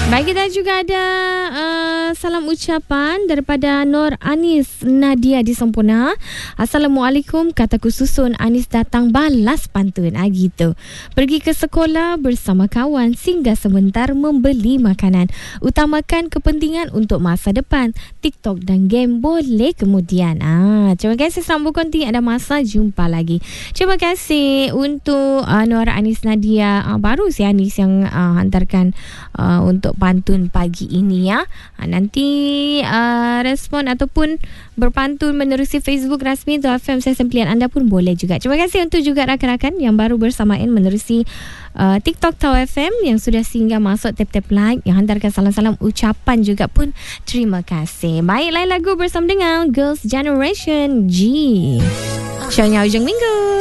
Baik, kita juga ada salam ucapan daripada Nur Anis Nadia di Sempurna. Assalamualaikum, kataku susun Anis datang balas pantun. Gitu. Pergi ke sekolah bersama kawan, singgah sebentar membeli makanan. Utamakan kepentingan untuk masa depan. TikTok dan game boleh kemudian. Terima kasih sambung konti, ada masa jumpa lagi. Terima kasih untuk Nur Anis Nadia. Baru si Anis yang hantarkan untuk pantun pagi ini ya. Nanti respon ataupun berpantun menerusi Facebook rasmi Tu FM Sesi Pilihan anda pun boleh juga. Terima kasih untuk juga rakan-rakan yang baru bersamaan menerusi TikTok Tau FM yang sudah singgah masuk tap-tap like, yang hantarkan salam-salam ucapan juga pun terima kasih. Baik, lain lagu bersama dengan Girls' Generation G. Show-nya hujung minggu.